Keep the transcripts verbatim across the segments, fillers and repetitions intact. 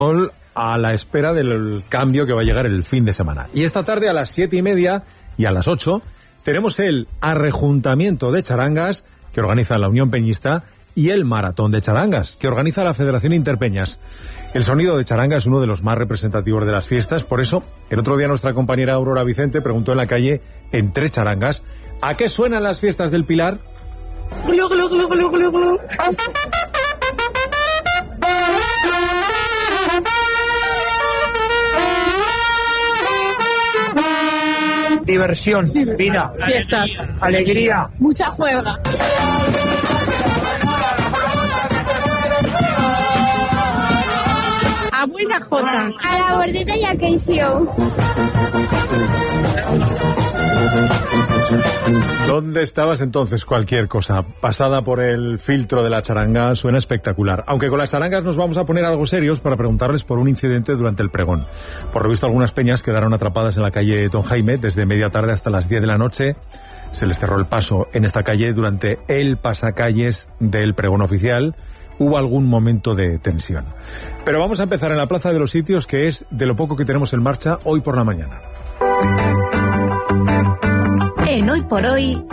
a la espera del cambio que va a llegar el fin de semana. Y esta tarde a las siete y media y a las ocho tenemos el arrejuntamiento de charangas que organiza la Unión Peñista y el maratón de charangas que organiza la Federación Interpeñas. El sonido de charanga es uno de los más representativos de las fiestas, por eso el otro día nuestra compañera Aurora Vicente preguntó en la calle, entre charangas, ¿a qué suenan las fiestas del Pilar? Glu, glu, glu, glu, glu, glu. Diversión, vida, fiestas, alegría, mucha juerga. A buena jota. A la bordeta y a Keisio. ¿Dónde estabas entonces? Cualquier cosa pasada por el filtro de la charanga suena espectacular. Aunque con las charangas nos vamos a poner algo serios para preguntarles por un incidente durante el pregón. Por lo visto, algunas peñas quedaron atrapadas en la calle Don Jaime desde media tarde hasta las diez de la noche. Se les cerró el paso en esta calle durante el pasacalles del pregón oficial. Hubo algún momento de tensión. Pero vamos a empezar en la Plaza de los Sitios, que es de lo poco que tenemos en marcha hoy por la mañana. En Hoy por Hoy,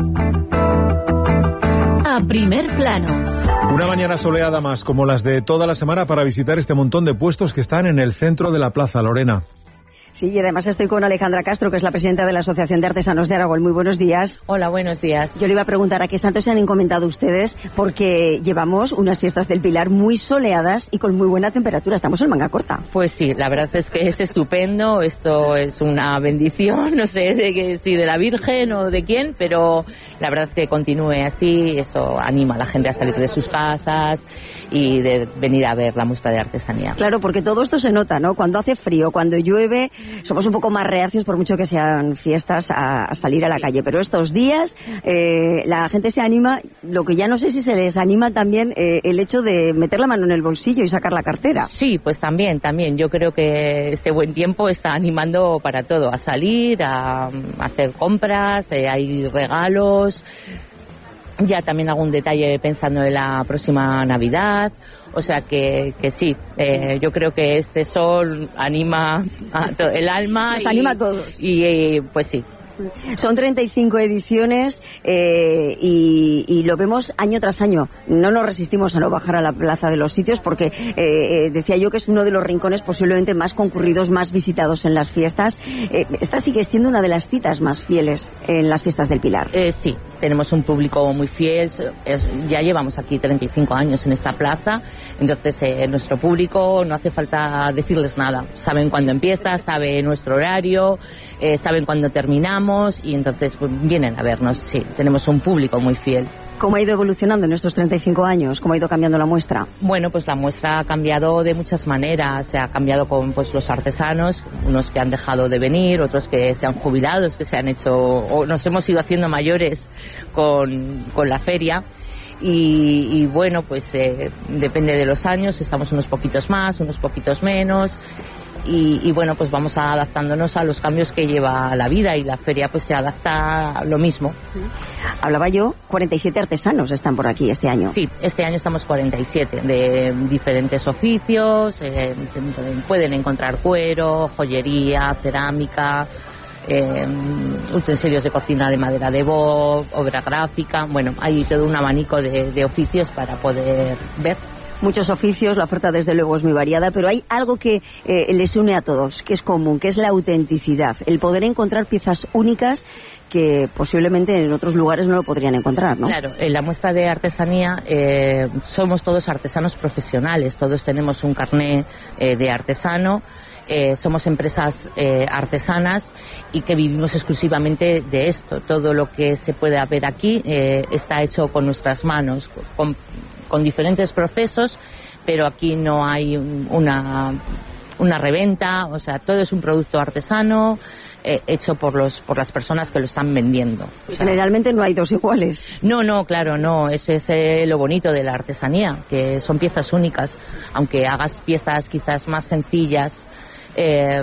a primer plano. Una mañana soleada más, como las de toda la semana, para visitar este montón de puestos que están en el centro de la plaza, Lorena. Sí, y además estoy con Alejandra Castro, que es la presidenta de la Asociación de Artesanos de Aragón. Muy buenos días. Hola, buenos días. Yo le iba a preguntar a qué santos se han encomendado ustedes, porque llevamos unas fiestas del Pilar muy soleadas y con muy buena temperatura. Estamos en manga corta. Pues sí, la verdad es que es estupendo. Esto es una bendición, no sé de que, si de la Virgen o de quién, pero la verdad es que continúe así. Esto anima a la gente a salir de sus casas y de venir a ver la muestra de artesanía. Claro, porque todo esto se nota, ¿no? Cuando hace frío, cuando llueve, somos un poco más reacios, por mucho que sean fiestas, a, a salir a la calle. Pero estos días eh, la gente se anima. Lo que ya no sé si se les anima también eh, el hecho de meter la mano en el bolsillo y sacar la cartera. Sí, pues también, también. Yo creo que este buen tiempo está animando para todo, a salir, a, a hacer compras, eh, hay regalos. Ya también algún detalle pensando en la próxima Navidad. O sea que, que sí, eh, yo creo que este sol anima a to- el alma. Nos y, anima a todos. Y, y pues sí. Son treinta y cinco ediciones eh, y, y lo vemos año tras año. No nos resistimos a no bajar a la Plaza de los Sitios porque eh, decía yo que es uno de los rincones posiblemente más concurridos, más visitados en las fiestas. Eh, esta sigue siendo una de las citas más fieles en las fiestas del Pilar. Eh, sí, tenemos un público muy fiel. Es, ya llevamos aquí treinta y cinco años en esta plaza, entonces eh, nuestro público no hace falta decirles nada. Saben cuándo empieza, saben nuestro horario, eh, saben cuándo terminamos. Y entonces pues, vienen a vernos, sí, tenemos un público muy fiel. ¿Cómo ha ido evolucionando en estos treinta y cinco años? ¿Cómo ha ido cambiando la muestra? Bueno, pues la muestra ha cambiado de muchas maneras. Se ha cambiado con pues los artesanos, unos que han dejado de venir, otros que se han jubilado, que se han hecho, o nos hemos ido haciendo mayores con, con la feria. Y, y bueno, pues eh, depende de los años, estamos unos poquitos más, unos poquitos menos. Y, y bueno, pues vamos adaptándonos a los cambios que lleva la vida y la feria pues se adapta a lo mismo. Hablaba yo, cuarenta y siete artesanos están por aquí este año. Sí, este año estamos cuarenta y siete de diferentes oficios, eh, pueden encontrar cuero, joyería, cerámica, eh, utensilios de cocina de madera de boj, obra gráfica, bueno, hay todo un abanico de, de oficios para poder ver. Muchos oficios, la oferta desde luego es muy variada, pero hay algo que eh, les une a todos, que es común, que es la autenticidad, el poder encontrar piezas únicas que posiblemente en otros lugares no lo podrían encontrar, ¿no? Claro, en la muestra de artesanía eh, somos todos artesanos profesionales, todos tenemos un carné eh, de artesano. Eh, somos empresas eh, artesanas y que vivimos exclusivamente de esto. Todo lo que se puede ver aquí eh, está hecho con nuestras manos, con, con diferentes procesos, pero aquí no hay un, una, una reventa, o sea, todo es un producto artesano eh, hecho por los por las personas que lo están vendiendo. O sea, generalmente no hay dos iguales. No, no, claro, no, ese es eh, lo bonito de la artesanía, que son piezas únicas, aunque hagas piezas quizás más sencillas. Eh,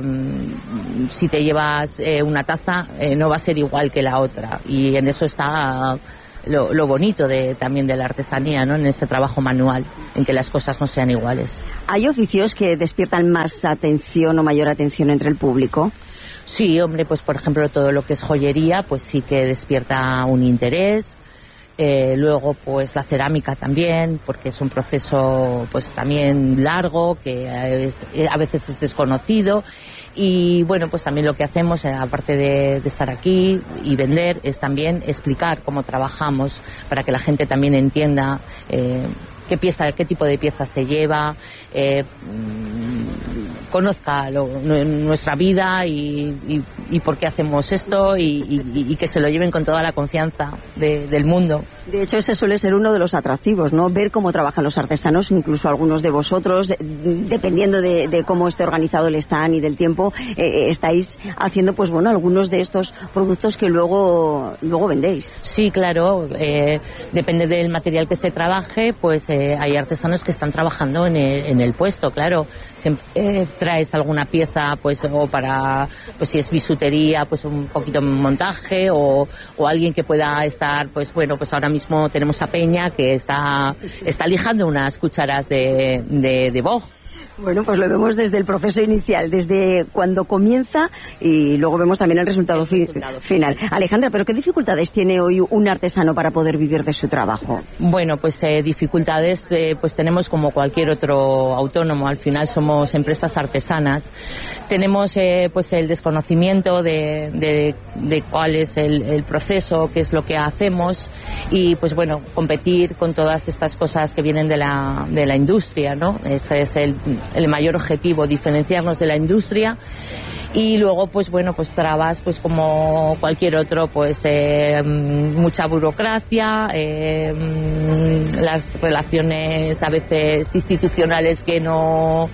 si te llevas eh, una taza eh, no va a ser igual que la otra, y en eso está lo, lo bonito de, también de la artesanía, ¿no? En ese trabajo manual, en que las cosas no sean iguales. ¿Hay oficios que despiertan más atención o mayor atención entre el público? Sí, hombre, pues por ejemplo todo lo que es joyería, pues sí que despierta un interés. Eh, luego pues la cerámica también, porque es un proceso pues también largo, que es, a veces es desconocido. Y bueno, pues también lo que hacemos, eh, aparte de, de estar aquí y vender, es también explicar cómo trabajamos, para que la gente también entienda eh, qué pieza, qué tipo de pieza se lleva, eh, conozca lo, nuestra vida y, y, y por qué hacemos esto, y, y, y que se lo lleven con toda la confianza de, del mundo. De hecho, ese suele ser uno de los atractivos, ¿no? Ver cómo trabajan los artesanos, incluso algunos de vosotros, de, dependiendo de, de cómo esté organizado el stand y del tiempo, eh, estáis haciendo, pues bueno, algunos de estos productos que luego, luego vendéis. Sí, claro, eh, depende del material que se trabaje, pues eh, hay artesanos que están trabajando en el, en el puesto, claro. Siempre eh, traes alguna pieza, pues, o para, pues si es bisutería, pues un poquito de montaje, o, o alguien que pueda estar, pues bueno, pues ahora mismo tenemos a Peña que está, está lijando unas cucharas de, de, de boj. Bueno, pues lo vemos desde el proceso inicial, desde cuando comienza, y luego vemos también el resultado, el fi resultado final. Alejandra, ¿pero qué dificultades tiene hoy un artesano para poder vivir de su trabajo? Bueno, pues eh, dificultades eh, pues tenemos como cualquier otro autónomo. Al final somos empresas artesanas. Tenemos eh, pues el desconocimiento de, de, de cuál es el, el proceso, qué es lo que hacemos, y pues bueno, competir con todas estas cosas que vienen de la, de la industria, ¿no? Ese es el el mayor objetivo, diferenciarnos de la industria. Y luego, pues bueno, pues trabas, pues como cualquier otro, pues eh, mucha burocracia, eh, las relaciones a veces institucionales que no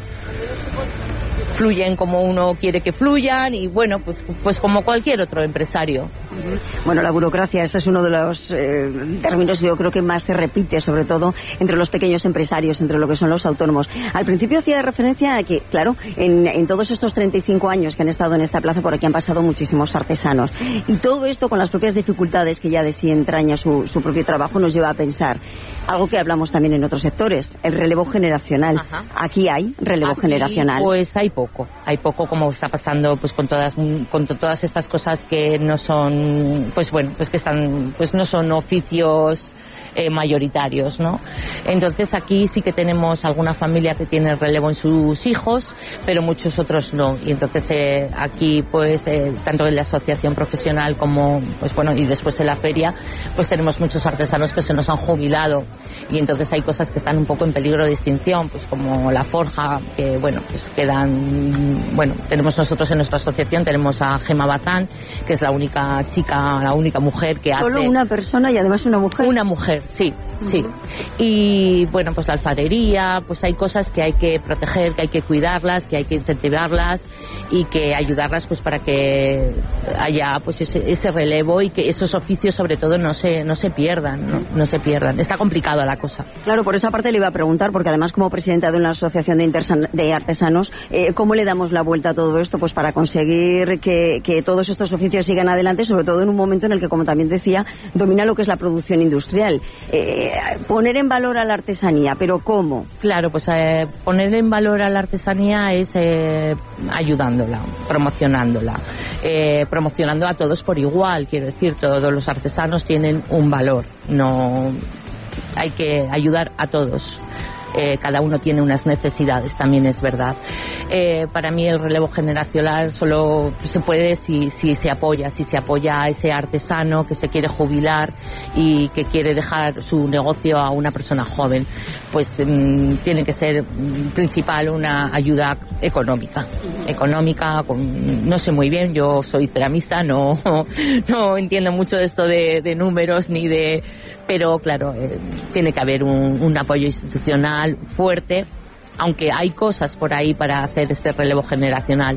fluyen como uno quiere que fluyan, y bueno, pues, pues como cualquier otro empresario. Bueno, la burocracia, ese es uno de los eh, términos que yo creo que más se repite, sobre todo entre los pequeños empresarios, entre lo que son los autónomos. Al principio hacía referencia a que, claro, en, en todos estos treinta y cinco años que han estado en esta plaza, por aquí han pasado muchísimos artesanos. Y todo esto, con las propias dificultades que ya de sí entraña su, su propio trabajo, nos lleva a pensar algo que hablamos también en otros sectores, el relevo generacional. Ajá. Aquí hay relevo aquí, generacional. Pues hay poco, hay poco, como está pasando pues con todas, con todas estas cosas que no son, pues bueno, pues que están, pues no son oficios eh, mayoritarios, ¿no? Entonces aquí sí que tenemos alguna familia que tiene relevo en sus hijos, pero muchos otros no. Y entonces eh, aquí, pues eh, tanto en la asociación profesional como, pues bueno, y después en la feria, pues tenemos muchos artesanos que se nos han jubilado, y entonces hay cosas que están un poco en peligro de extinción, pues como la forja, que bueno, pues quedan, bueno, tenemos nosotros en nuestra asociación, tenemos a Gema Bazán, que es la única chica, la única mujer que hace... ¿Solo una persona y además una mujer? Una mujer, sí, sí. Uh-huh. Y bueno, pues la alfarería, pues hay cosas que hay que proteger, que hay que cuidarlas, que hay que incentivarlas y que ayudarlas pues para que haya pues ese, ese relevo y que esos oficios sobre todo no se, no se pierdan, ¿no? No se pierdan. Está complicado la cosa. Claro, por esa parte le iba a preguntar, porque además como presidenta de una asociación de, intersan- de artesanos, eh, ¿cómo le damos la vuelta a todo esto pues para conseguir que, que todos estos oficios sigan adelante, sobre todo en un momento en el que, como también decía, domina lo que es la producción industrial? Eh, poner en valor a la artesanía, ¿pero cómo? Claro, pues eh, poner en valor a la artesanía es eh, ayudándola, promocionándola, eh, promocionando a todos por igual. Quiero decir, todos los artesanos tienen un valor, no hay que ayudar a todos. Eh, cada uno tiene unas necesidades, también es verdad. Eh, para mí el relevo generacional solo se puede si, si se apoya, si se apoya a ese artesano que se quiere jubilar y que quiere dejar su negocio a una persona joven. Pues mmm, tiene que ser mmm, principal una ayuda económica. Económica, con, no sé muy bien, yo soy ceramista, no, no entiendo mucho de esto de, de números ni de... Pero claro, eh, tiene que haber un, un apoyo institucional fuerte, aunque hay cosas por ahí para hacer este relevo generacional,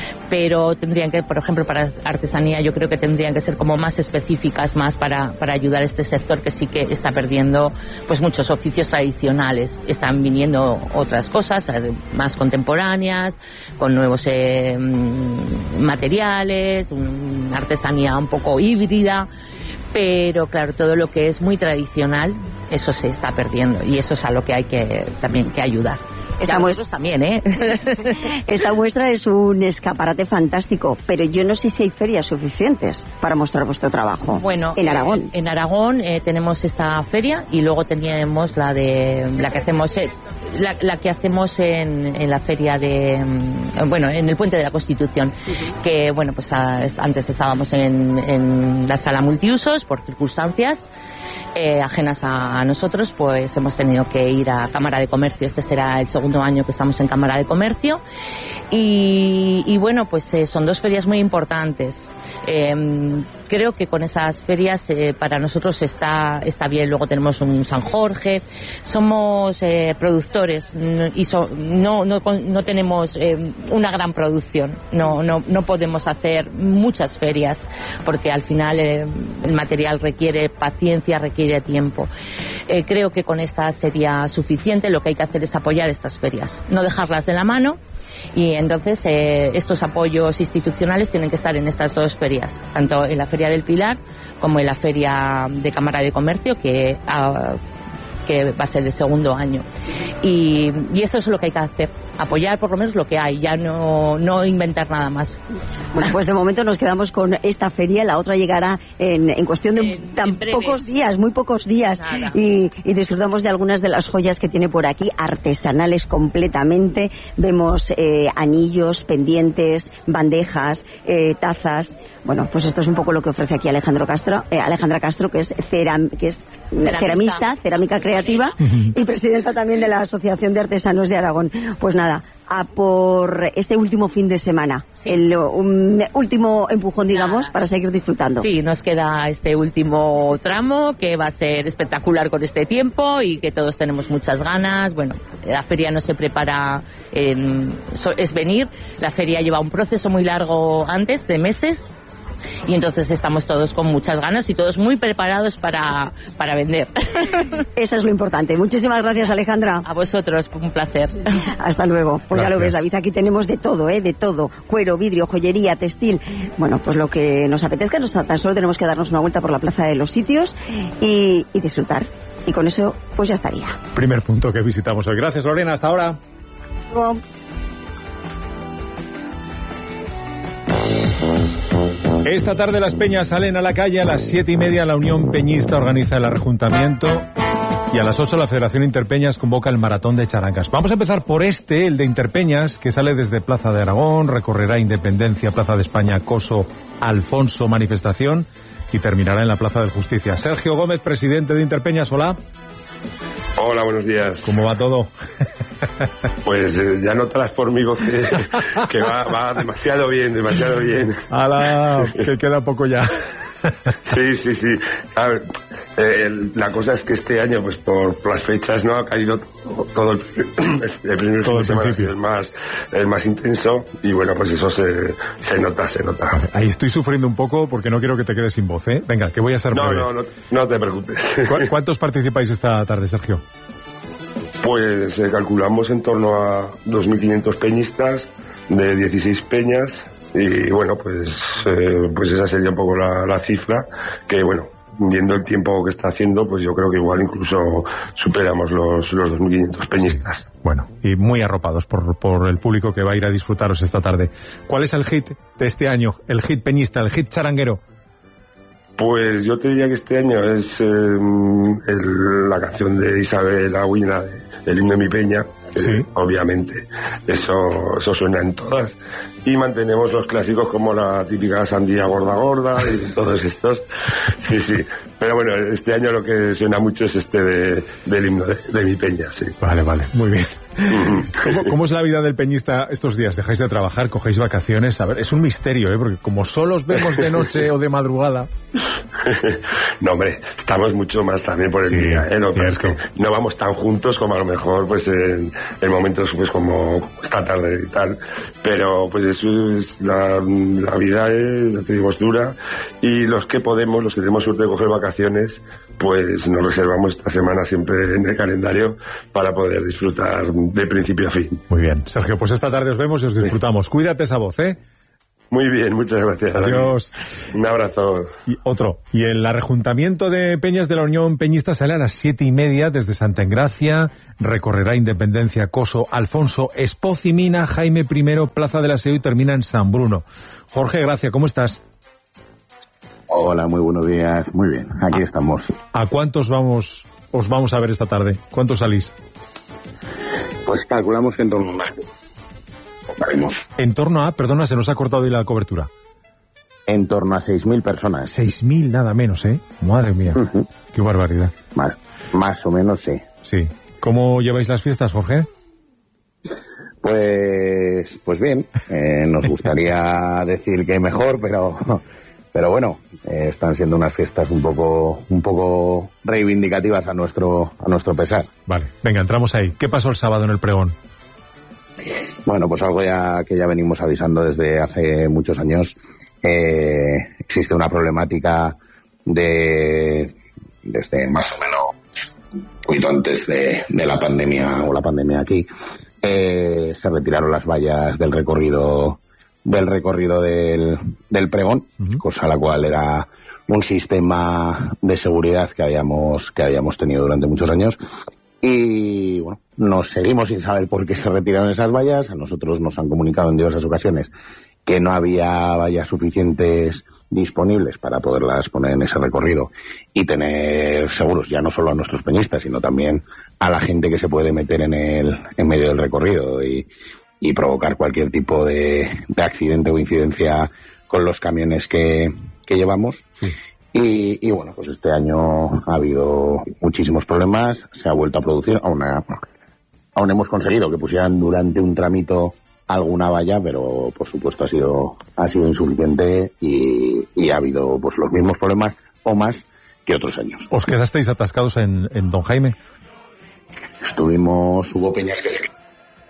pero tendrían que, por ejemplo, para artesanía yo creo que tendrían que ser como más específicas, más para, para ayudar a este sector que sí que está perdiendo pues muchos oficios tradicionales. Están viniendo otras cosas más contemporáneas, con nuevos eh, materiales, una artesanía un poco híbrida. pero claro, todo lo que es muy tradicional, eso se está perdiendo y eso es a lo que hay que también que ayudar. Esta muestra también, ¿eh? Esta muestra es un escaparate fantástico, pero yo no sé si hay ferias suficientes para mostrar vuestro trabajo. Bueno, en Aragón. Eh, en Aragón eh, tenemos esta feria y luego teníamos la de la que hacemos eh, la, la que hacemos en, en la feria de bueno, en el Puente de la Constitución, que bueno, pues a, antes estábamos en, en la sala multiusos por circunstancias eh, ajenas a, a nosotros, pues hemos tenido que ir a Cámara de Comercio. Este será el segundo año que estamos en Cámara de Comercio y, y bueno, pues eh, son dos ferias muy importantes. Eh, creo que con esas ferias eh, para nosotros está está bien. Luego tenemos un San Jorge, somos eh, productores y so, no, no no tenemos eh, una gran producción, no no no podemos hacer muchas ferias porque al final eh, el material requiere paciencia, requiere tiempo. Eh, creo que con esta sería suficiente. Lo que hay que hacer es apoyar estas ferias, no dejarlas de la mano. Y entonces eh, estos apoyos institucionales tienen que estar en estas dos ferias, tanto en la Feria del Pilar como en la Feria de Cámara de Comercio, que, uh, que va a ser el segundo año. Y, y eso es lo que hay que hacer, apoyar por lo menos lo que hay, ya no, no inventar nada más. Bueno, pues de momento nos quedamos con esta feria, la otra llegará en, en cuestión de en, tan en pocos días, muy pocos días, y, y disfrutamos de algunas de las joyas que tiene por aquí, artesanales completamente. Vemos eh, anillos, pendientes, bandejas, eh, tazas. Bueno, pues esto es un poco lo que ofrece aquí Alejandro Castro, eh, Alejandra Castro, que es, ceram, que es ceramista. ceramista, cerámica creativa y presidenta también de la Asociación de Artesanos de Aragón. Pues nada, a por este último fin de semana, sí. el un, último empujón, digamos, nada, para seguir disfrutando. Sí, nos queda este último tramo que va a ser espectacular con este tiempo y que todos tenemos muchas ganas. Bueno, la feria no se prepara, en, es venir, la feria lleva un proceso muy largo antes, de meses. Y entonces estamos todos con muchas ganas y todos muy preparados para, para vender. Eso es lo importante. Muchísimas gracias, Alejandra. A vosotros, un placer. Hasta luego. Pues gracias. Ya lo ves, David, aquí tenemos de todo, ¿eh? De todo. Cuero, vidrio, joyería, textil. Bueno, pues lo que nos apetezca. Nos, tan solo tenemos que darnos una vuelta por la Plaza de los Sitios y, y disfrutar. Y con eso, pues ya estaría. Primer punto que visitamos hoy. Gracias, Lorena. Hasta ahora. Luego. Esta tarde las peñas salen a la calle. A las siete y media la Unión Peñista organiza el arrejuntamiento y a las ocho la Federación Interpeñas convoca el Maratón de Charangas. Vamos a empezar por este, el de Interpeñas, que sale desde Plaza de Aragón, recorrerá Independencia, Plaza de España, Coso, Alfonso, manifestación y terminará en la Plaza de Justicia. Sergio Gómez, presidente de Interpeñas, hola. Hola, buenos días. ¿Cómo va todo? Pues eh, ya notarás por mi voz que, que va, va demasiado bien, demasiado bien. ¡Hala! Que queda poco ya. Sí, sí, sí. A ver, eh, el, la cosa es que este año, pues por, por las fechas, no ha caído todo, todo el, el primer todo fin de el semana, el más, el más intenso, y bueno, pues eso se, se nota, se nota. Ahí estoy sufriendo un poco porque no quiero que te quedes sin voz, ¿eh? Venga, que voy a ser no, breve. No, no, no te preocupes. ¿Cu- ¿Cuántos participáis esta tarde, Sergio? Pues eh, calculamos en torno a dos mil quinientos peñistas de dieciséis peñas. Y bueno, pues eh, pues esa sería un poco la, la cifra, que bueno, viendo el tiempo que está haciendo, pues yo creo que igual incluso superamos los, los dos mil quinientos peñistas. Bueno, y muy arropados por, por el público que va a ir a disfrutaros esta tarde. ¿Cuál es el hit de este año? El hit peñista, el hit charanguero. Pues yo te diría que este año es eh, el, la canción de Isabel Aguina, El himno de mi peña. Sí. Obviamente, eso, eso suena en todas. Y mantenemos los clásicos como la típica sandía gorda gorda y todos estos. Sí, sí. Pero bueno, este año lo que suena mucho es este de, del himno de, de mi peña, sí. Vale, vale, muy bien. ¿Cómo, ¿Cómo es la vida del peñista estos días? ¿Dejáis de trabajar? ¿Cogéis vacaciones? A ver, es un misterio, ¿eh? Porque como solo os vemos de noche o de madrugada... No, hombre, estamos mucho más también por el sí, día, ¿eh? Lo que es que cierto. no vamos tan juntos como a lo mejor pues en, en momentos pues como esta tarde y tal, pero pues eso es la, la vida es, ya te digo, es dura, y los que podemos, los que tenemos suerte de coger vacaciones, pues nos reservamos esta semana siempre en el calendario para poder disfrutar de principio a fin. Muy bien, Sergio, pues esta tarde os vemos y os disfrutamos. Sí. Cuídate esa voz, ¿eh? Muy bien, muchas gracias. Adiós. Un abrazo. Y otro. Y el arrejuntamiento de Peñas de la Unión Peñista sale a las siete y media desde Santa Engracia, recorrerá Independencia, Coso, Alfonso, Espoz y Mina, Jaime I, Plaza del Aseo y termina en San Bruno. Jorge Gracia, ¿cómo estás? Hola, muy buenos días. Muy bien, aquí ¿A, estamos. ¿A cuántos vamos, os vamos a ver esta tarde? ¿Cuántos salís? Pues calculamos que en torno a... En torno a, perdona, se nos ha cortado hoy la cobertura. En torno a seis mil personas. seis mil nada menos, ¿eh? Madre mía, uh-huh. Qué barbaridad. Más, más o menos, sí. Sí. ¿Cómo lleváis las fiestas, Jorge? Pues, pues bien. Eh, nos gustaría decir que mejor, pero, pero bueno, eh, están siendo unas fiestas un poco, un poco reivindicativas a nuestro, a nuestro pesar. Vale, venga, entramos ahí. ¿Qué pasó el sábado en el pregón? Bueno, pues algo ya que ya venimos avisando desde hace muchos años. Eh, existe una problemática de desde más o menos un poquito antes de, de la pandemia o la pandemia aquí. Eh, se retiraron las vallas del recorrido del recorrido del, del pregón, uh-huh. Cosa la cual era un sistema de seguridad que habíamos que habíamos tenido durante muchos años. Y bueno, nos seguimos sin saber por qué se retiraron esas vallas. A nosotros nos han comunicado en diversas ocasiones que no había vallas suficientes disponibles para poderlas poner en ese recorrido y tener seguros ya no solo a nuestros peñistas, sino también a la gente que se puede meter en el en medio del recorrido y, y provocar cualquier tipo de, de accidente o incidencia con los camiones que, que llevamos. Sí. Y, y bueno, pues este año ha habido muchísimos problemas, se ha vuelto a producir, aún, ha, aún hemos conseguido que pusieran durante un tramito alguna valla, pero por supuesto ha sido ha sido insuficiente y, y ha habido pues los mismos problemas o más que otros años. ¿Os quedasteis atascados en, en Don Jaime? Estuvimos, hubo peñas que se quedaron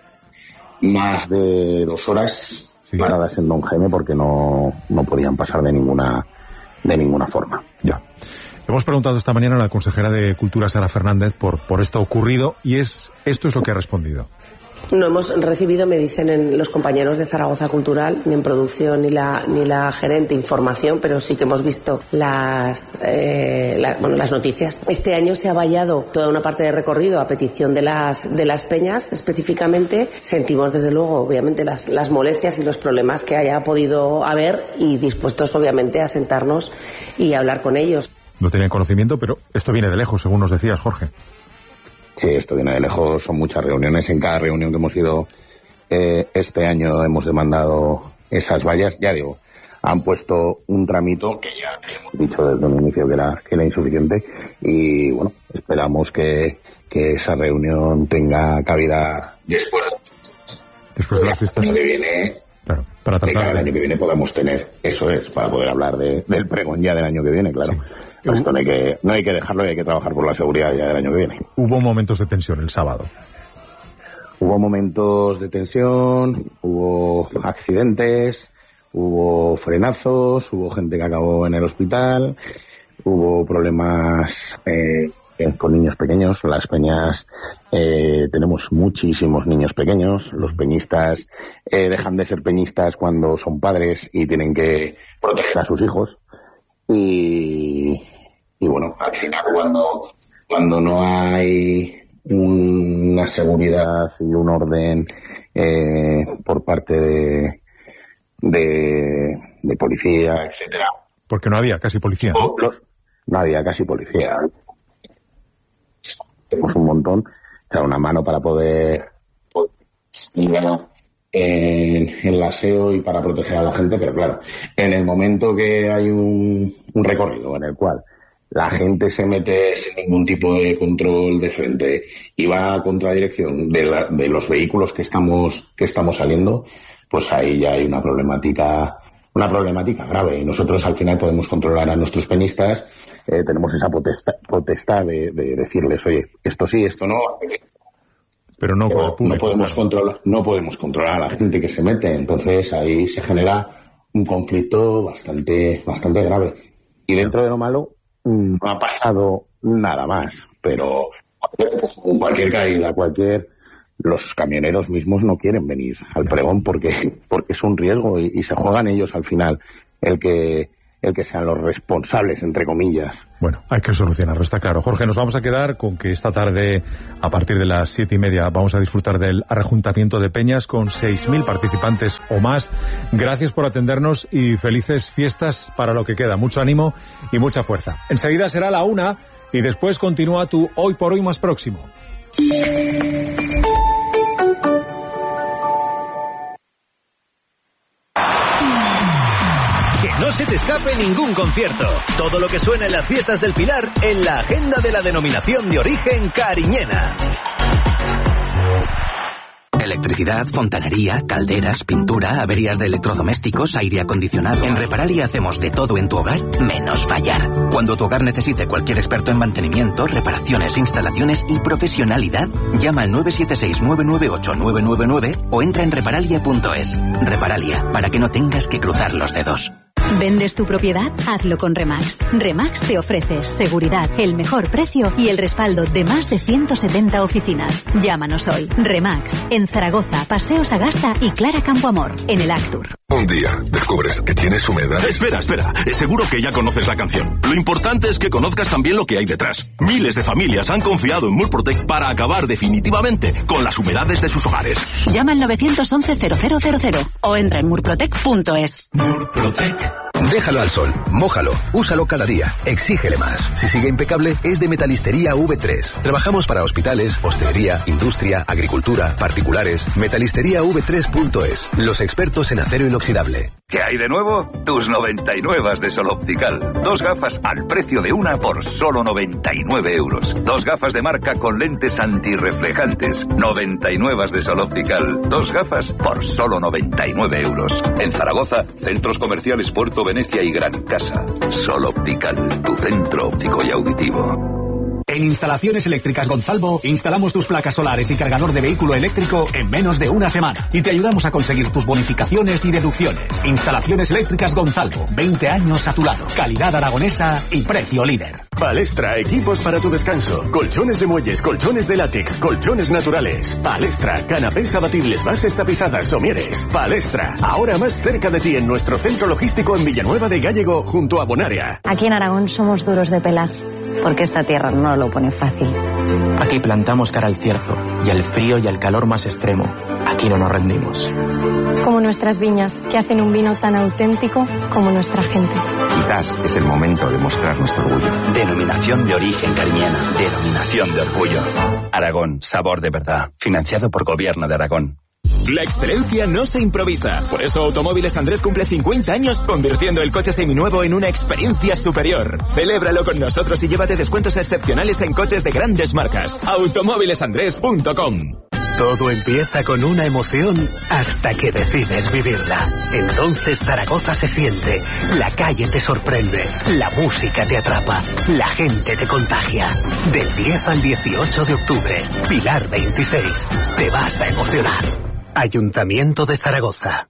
más de dos horas sí. paradas en Don Jaime porque no, no podían pasar de ninguna de ninguna forma. Ya. Hemos preguntado esta mañana a la consejera de Cultura, Sara Fernández, por, por esto ocurrido y es esto es lo que ha respondido. No hemos recibido, me dicen en los compañeros de Zaragoza Cultural, ni en producción ni la ni la gerente, información, pero sí que hemos visto las eh, la, bueno, las noticias. Este año se ha vallado toda una parte de recorrido a petición de las de las peñas específicamente. Sentimos desde luego, obviamente, las, las molestias y los problemas que haya podido haber y dispuestos, obviamente, a sentarnos y a hablar con ellos. No tenían conocimiento, pero esto viene de lejos, según nos decías, Jorge. Sí, esto viene de lejos, son muchas reuniones. En cada reunión que hemos ido eh, este año hemos demandado esas vallas. Ya digo, han puesto un tramito que ya les hemos dicho desde el inicio que era, que era insuficiente y bueno, esperamos que, que esa reunión tenga cabida después de, después de las fiestas. El año que viene, claro, para tratar de... el año que viene podamos tener, eso es, para poder hablar de, del pregón ya del año que viene, claro. Sí. Pero esto no hay que, no hay que dejarlo y hay que trabajar por la seguridad ya del año que viene. Hubo momentos de tensión el sábado. Hubo momentos de tensión, hubo accidentes, hubo frenazos, hubo gente que acabó en el hospital, hubo problemas eh, con niños pequeños. Las peñas, eh, tenemos muchísimos niños pequeños. Los peñistas eh, dejan de ser peñistas cuando son padres y tienen que proteger a sus hijos. Y, y bueno, al final cuando, cuando no hay una seguridad y un orden eh, por parte de, de, de policía, etcétera. Porque no había casi policía. ¿No? Los, no había casi policía. Tenemos un montón, echar una mano para poder, poder En, en el aseo y para proteger a la gente, pero claro, en el momento que hay un, un recorrido en el cual la gente se mete sin ningún tipo de control de frente y va a contradirección de, la, de los vehículos que estamos que estamos saliendo, pues ahí ya hay una problemática una problemática grave. Y nosotros al final podemos controlar a nuestros peñistas, eh, tenemos esa potestad, potestad de, de decirles, oye, esto sí, esto no. Pero no, Pero público, no podemos claro. controlar, no podemos controlar a la gente que se mete, entonces ahí se genera un conflicto bastante, bastante grave. Y dentro de lo malo, no ha pasado nada más, pero cualquier, cualquier caída, cualquier los camioneros mismos no quieren venir al pregón porque, porque es un riesgo y, y se juegan ellos al final el que, el que sean los responsables, entre comillas. Bueno, hay que solucionarlo, está claro. Jorge, nos vamos a quedar con que esta tarde, a partir de las siete y media, vamos a disfrutar del arrejuntamiento de peñas con seis mil participantes o más. Gracias por atendernos y felices fiestas para lo que queda. Mucho ánimo y mucha fuerza. Enseguida será la una y después continúa tu Hoy por Hoy más próximo. No se te escape ningún concierto. Todo lo que suena en las fiestas del Pilar en la agenda de la denominación de origen cariñena. Electricidad, fontanería, calderas, pintura, averías de electrodomésticos, aire acondicionado. En Reparalia hacemos de todo en tu hogar, menos fallar. Cuando tu hogar necesite cualquier experto en mantenimiento, reparaciones, instalaciones y profesionalidad, llama al nueve siete seis, nueve nueve ocho, nueve nueve nueve o entra en reparalia punto es. Reparalia, para que no tengas que cruzar los dedos. ¿Vendes tu propiedad? Hazlo con Remax. Remax te ofrece seguridad, el mejor precio y el respaldo de más de ciento setenta oficinas. Llámanos hoy. Remax, en Zaragoza, Paseo Sagasta y Clara Campoamor, en el Actur. Un día descubres que tienes humedad. Espera, espera. Seguro que ya conoces la canción. Lo importante es que conozcas también lo que hay detrás. Miles de familias han confiado en Murprotec para acabar definitivamente con las humedades de sus hogares. Llama al nueve once cero cero cero cero o entra en murprotec punto es. Murprotec. Déjalo al sol, mójalo, úsalo cada día, exígele más. Si sigue impecable, es de Metalistería V tres. Trabajamos para hospitales, hostelería, industria, agricultura, particulares. Metalistería V tres punto es. Los expertos en acero inoxidable. ¿Qué hay de nuevo? Tus noventa y nueve de Sol Optical. Dos gafas al precio de una por solo noventa y nueve euros. Dos gafas de marca con lentes antirreflejantes. noventa y nueve de Sol Optical. Dos gafas por solo noventa y nueve euros. En Zaragoza, centros comerciales Puerto Venecia y Gran Casa. Sol Optical, tu centro óptico y auditivo. En Instalaciones Eléctricas Gonzalvo instalamos tus placas solares y cargador de vehículo eléctrico en menos de una semana y te ayudamos a conseguir tus bonificaciones y deducciones. Instalaciones Eléctricas Gonzalvo, veinte años a tu lado, calidad aragonesa y precio líder. Palestra, equipos para tu descanso, colchones de muelles, colchones de látex, colchones naturales. Palestra, canapés abatibles, bases tapizadas, somieres. Palestra, ahora más cerca de ti en nuestro centro logístico en Villanueva de Gállego junto a Bonaria. Aquí en Aragón somos duros de pelar, porque esta tierra no lo pone fácil. Aquí plantamos cara al cierzo y al frío y al calor más extremo. Aquí no nos rendimos. Como nuestras viñas, que hacen un vino tan auténtico como nuestra gente. Quizás es el momento de mostrar nuestro orgullo. Denominación de origen cariñena. Denominación de orgullo. Aragón, sabor de verdad. Financiado por Gobierno de Aragón. La excelencia no se improvisa. Por eso Automóviles Andrés cumple cincuenta años convirtiendo el coche seminuevo en una experiencia superior. Celébralo con nosotros y llévate descuentos excepcionales en coches de grandes marcas. automóviles andrés punto com. Todo empieza con una emoción hasta que decides vivirla. Entonces Zaragoza se siente, la calle te sorprende, la música te atrapa, la gente te contagia. Del diez al dieciocho de octubre, Pilar veintiséis, te vas a emocionar. Ayuntamiento de Zaragoza.